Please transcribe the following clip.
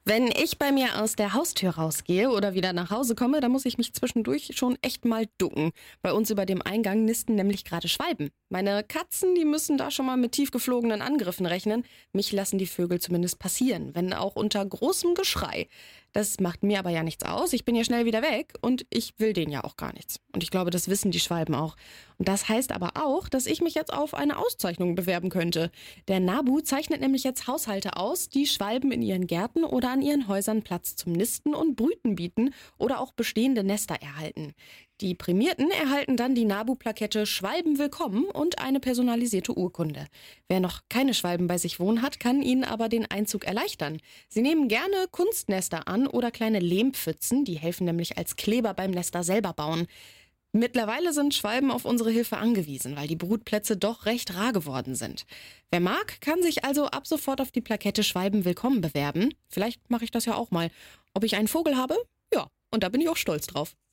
Wenn ich bei mir aus der Haustür rausgehe oder wieder nach Hause komme, dann muss ich mich zwischendurch schon echt mal ducken. Bei uns über dem Eingang nisten nämlich gerade Schwalben. Meine Katzen, die müssen da schon mal mit tief geflogenen Angriffen rechnen. Mich lassen die Vögel zumindest passieren, wenn auch unter großem Geschrei. Das macht mir aber ja nichts aus. Ich bin ja schnell wieder weg und ich will denen ja auch gar nichts. Und ich glaube, das wissen die Schwalben auch. Und das heißt aber auch, dass ich mich jetzt auf eine Auszeichnung bewerben könnte. Der NABU zeichnet nämlich jetzt Haushalte aus, die Schwalben in ihren Gärten oder an ihren Häusern Platz zum Nisten und Brüten bieten oder auch bestehende Nester erhalten. Die Prämierten erhalten dann die NABU-Plakette Schwalben willkommen und eine personalisierte Urkunde. Wer noch keine Schwalben bei sich wohnen hat, kann ihnen aber den Einzug erleichtern. Sie nehmen gerne Kunstnester an oder kleine Lehmpfützen, die helfen nämlich als Kleber beim Nester selber bauen. Mittlerweile sind Schwalben auf unsere Hilfe angewiesen, weil die Brutplätze doch recht rar geworden sind. Wer mag, kann sich also ab sofort auf die Plakette Schwalben willkommen bewerben. Vielleicht mache ich das ja auch mal. Ob ich einen Vogel habe? Ja, und da bin ich auch stolz drauf.